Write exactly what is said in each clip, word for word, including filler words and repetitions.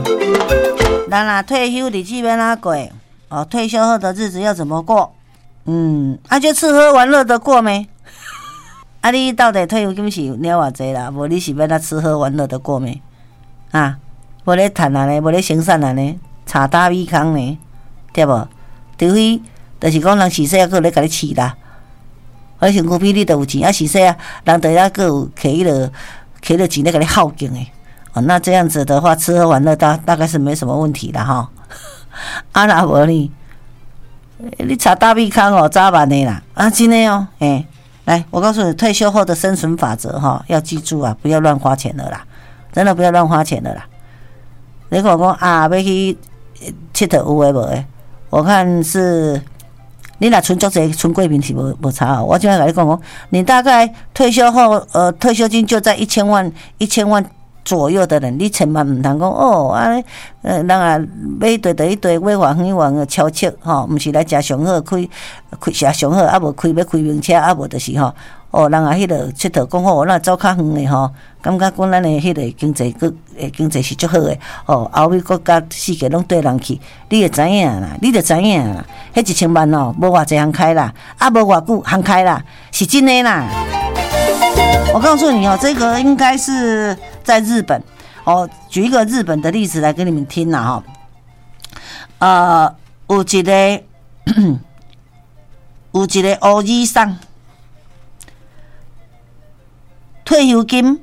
咱啊退休日子要哪过？哦，退休后的日子要怎么过？嗯，啊就吃喝玩乐的过没？啊，你到底退休金是领偌济啦？无你是要那吃喝玩乐的过没？啊，无咧趁啊呢，无咧生产啊呢，茶大米康呢，对无？除非就是讲人饲细啊，佫咧甲你饲啦。而身躯边你都有钱，啊饲细啊，人就遐佫有摕迄落摕落钱咧甲你耗尽诶。哦，那这样子的话，吃喝玩乐大大概是没什么问题的哈。啊，那无你，你茶大米康哦，早晚的啦，啊，真的哦，哎、欸，来，我告诉你，退休后的生存法则哈，要记住啊，不要乱花钱了啦，真的不要乱花钱了啦。你跟我讲啊，要去佚佗有诶无诶？我看是，你若存足侪存贵宾是无无差哦。我今摆甲你讲讲，你大概退休后，呃，退休金就在一千万一千万。左右的人，你千万唔通讲哦，啊，呃，人啊买一堆一堆买偌远远的超车吼，毋是来食上好，开开食上好，啊无开要开名车，啊无就是吼，哦，人啊迄个佚佗讲好，咱走较远的吼，感觉讲咱的迄个经济个诶经济是足好的，哦，后尾国家世界拢对人去，你会知影啦，你就知影啦，迄一千万哦，无偌济行开啦，啊无偌久行开啦，是真的啦。我告诉你哦，这个应该是在日本哦。举一个日本的例子来给你们听啦哈。呃，有一个有一个乌医生，退休金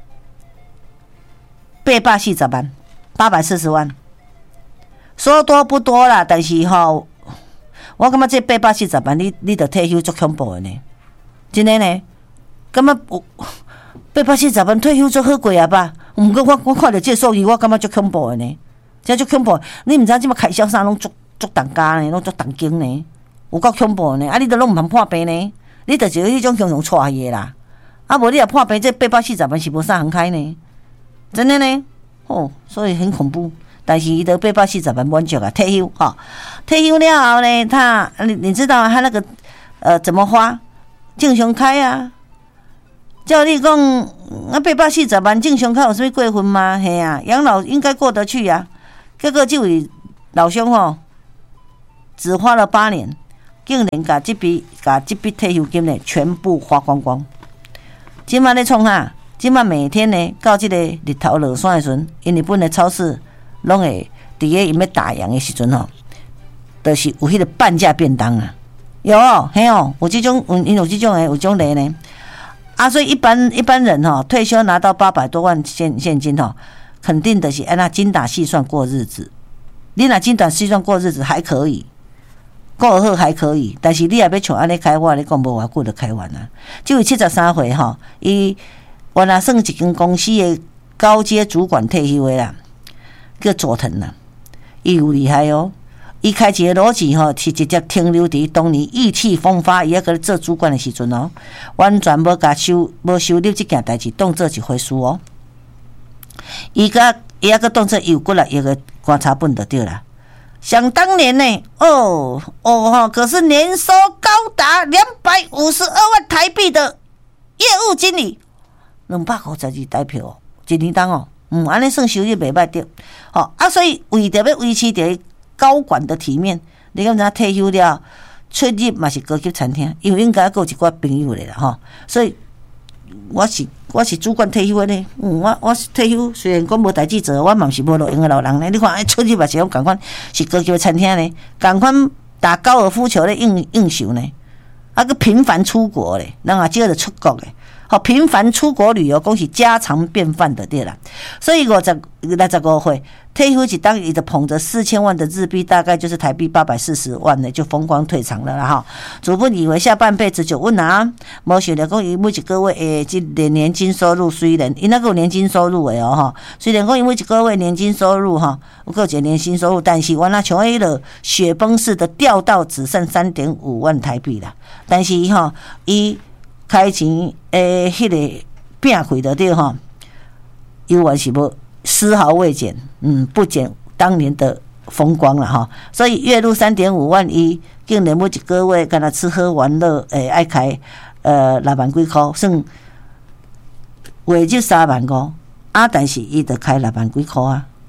八百四十万，八百四十万，说多不多啦，但是吼，我感觉这八百四十万，你你得退休足恐怖的呢，真的呢。感觉有八百四十万退休足好过啊吧？毋过我我看到这数字，我感觉足恐怖的呢，真足恐怖！你毋知即摆开销啥拢足足重加呢，拢足重金呢，有够恐怖呢！啊，你都拢毋通破病呢，你就是迄种形容错去的啦。啊，无你若破病，这八百四十万是无啥行开呢，真的呢，哦，所以很恐怖。但是伊得八百四十万满足啊，退休哈、哦，退休了后呢，他你你知道他那个呃怎么花？正常开啊。叫你讲啊，八百四十万正常开有啥物过分吗？嘿啊，养老应该过得去啊。结果这位老兄吼，只花了八年，竟然把这笔把这笔退休金呢全部花光光。今麦咧创啥？今麦每天呢，到这个日头落山的时阵，因日本的超市拢会伫个因要打烊的时阵吼，就是有迄个半价便当啊。有哦，嘿哦，有这种有因有这种诶，有种例呢。啊，所以一般一般人哈、哦，退休拿到八百多万现现金哈、哦，肯定的是按那精打细算过日子。你若精打细算过日子还可以，过好还可以，但是你也要像安尼开发，你讲无偌久就开完啊。这位七十三岁哈，伊原来算一间公司的高阶主管退休的啦，叫佐藤啦，伊有厉害哦。伊开一个逻辑吼，是直接停留伫当年意气风发，伊迄个做主管的时阵哦，完全无甲收无收入这件代志当做一回事哦。伊甲伊还个当做有骨力，伊个观察本就对啦。想当年呢，哦哦哈，可是年收高达两百五十二万台币的业务经理，两百五十二台票哦，一年当哦，嗯，安尼算收入袂歹着，吼、哦、啊，所以为着要维持着高管的体面，你敢知影退休了出入嘛是高级餐厅，因为应该还有一寡朋友咧啦吼，所以我是我是主管退休的呢，嗯，我我退休虽然讲无代志做，我嘛是无路用的老人呢。你看，出入嘛是用共款是高级餐厅呢，共款打高尔夫球咧应应酬呢，啊个频繁出国咧，人也少着出国咧。好，频繁出国旅游，讲是家常便饭的对啦。所以五十六十五岁退休一当，伊就捧着四千万的日币，大概就是台币八百四十万呢，就风光退场了啦哈。主妇以为下半辈子就稳啊，无想到讲伊每一个月诶，即年年金收入虽然伊那个有年金收入诶哦哈，虽然讲伊每一个月年金收入哈，有个一个年薪收入，但是我那像迄个雪崩式的掉到只剩三点五万台币啦。但是哈，伊开钱诶，迄、那个变开的对哈，永远是无丝毫未减，嗯，不减当年的风光了哈。所以月入三点五万一，竟然每一个月跟他吃喝玩乐，诶、欸，爱开呃六万几块，算月入三万五啊，但是伊得开六万几块啊，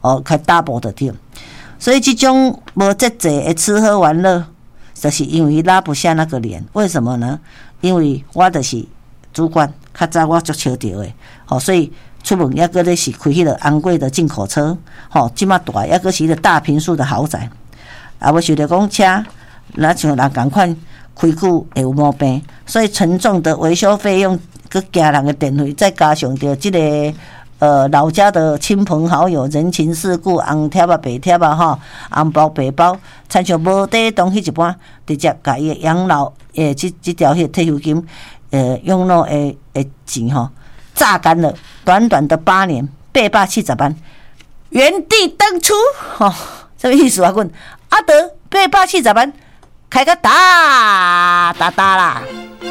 哦，开 double 的对。所以这种无节制的吃喝玩乐，就是因为拉不下那个脸。为什么呢？因为我就是主管，较早我足笑着的，吼、哦，所以出门抑个咧是开迄个昂贵的进口车，吼、哦，即马大抑个是迄个大坪数的豪宅，啊，我想着讲车，那像人共款开久会有毛病，所以沉重的维修费用，佮惊人的电费，再加上着即、这个。呃，老家的亲朋好友、人情世故、红贴啊、白贴啊，吼，红包白包，亲像无底东迄一半，直接甲伊养老诶，即即条迄退休金，呃，养老诶诶钱吼，榨干了。短短的八年，八百七十万，原地登出，吼、哦，什么意思啊？阮阿德八百七十万，开个大大大啦！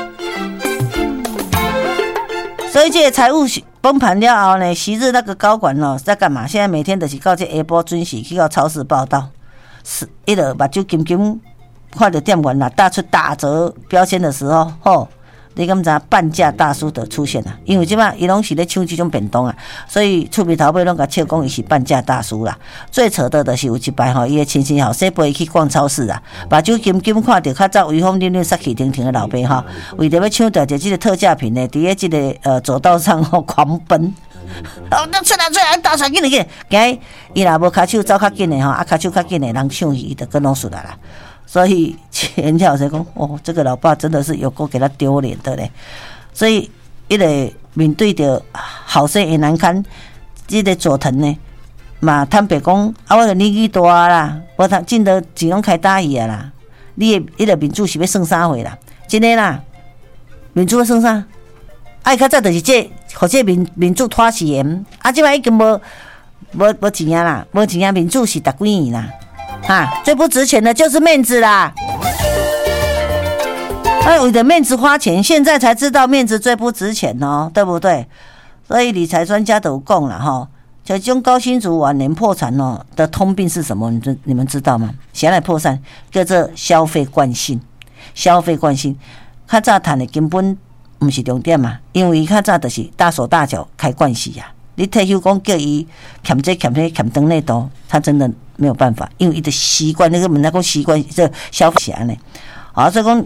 所以这个财务崩盘了后呢，昔日那个高管哦在干嘛？现在每天就是到这下晡准时去到超市报道，是一个目睭金金看到店员啦，打出打折标签的时候，吼，你敢知半价大叔的出现啦？因为即摆伊拢是咧抢这种便当啊，所以厝边头尾拢甲笑讲伊是半价大叔啦。最扯的就是有一摆吼，伊的亲戚吼，说陪去逛超市啊，目睭金金看到较早威风凛凛、杀气腾腾的老爸吼，为着要抢到这个特价品呢，伫咧这个呃走道上吼狂奔。哦，那出来出来，倒出来紧紧，惊伊若无骹手走较紧的吼，啊骹手较紧的人抢伊，伊就跟拢出来啦。所以人家有在讲，哦，这个老爸真的是有够给他丢脸的嘞。所以，一个面对着好生也难堪，这个佐藤呢，嘛坦白讲，啊，我个年纪大啦，我他进得钱拢开大伊啊啦。你的一个民主是要算啥货啦？真的啦，民主要算啥？啊，较早就是这，或者民民主拖死人，啊，即摆已经无无无钱啊啦，无钱啊，民主是十几年啦。啊，最不值钱的就是面子啦！哎，为了面子花钱，现在才知道面子最不值钱哦，对不对？所以理财专家都有讲了哈，就这种高薪族晚年破产哦的通病是什么？你知你们知道吗？谁来破产？叫做消费惯性。消费惯性，较早赚的根本不是重点嘛，因为较早就是大手大脚开惯系呀。你退休讲叫伊欠这欠这欠灯那多，他真的没有办法，因为伊的习惯，那个门那讲习惯这消费起来呢。好，所以讲